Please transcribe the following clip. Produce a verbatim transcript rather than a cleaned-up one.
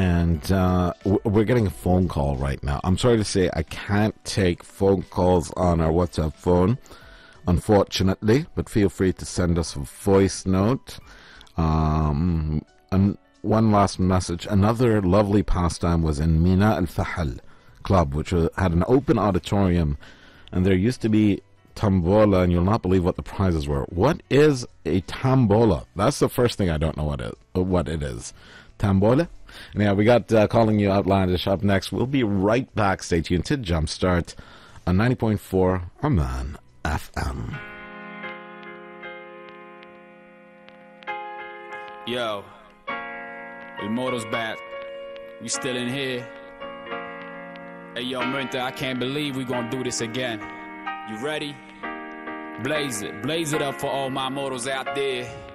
and uh, we're getting a phone call right now. I'm sorry to say I can't take phone calls on our WhatsApp phone, unfortunately, but feel free to send us a voice note. Um, and one last message. Another lovely pastime was in Mina Al Fahal Club, which had an open auditorium, and there used to be tambola, and you'll not believe what the prizes were. What is a tambola? That's the first thing I don't know what it, what it is. Tambola? And yeah, we got uh, Calling You Outlandish up next. We'll be right back. Stay tuned to Jumpstart on ninety point four Oman F M. Yo, El Moro's back. We still in here. Hey, yo, Merinta, I can't believe we gonna do this again. You ready? Blaze it. Blaze it up for all my mortals out there.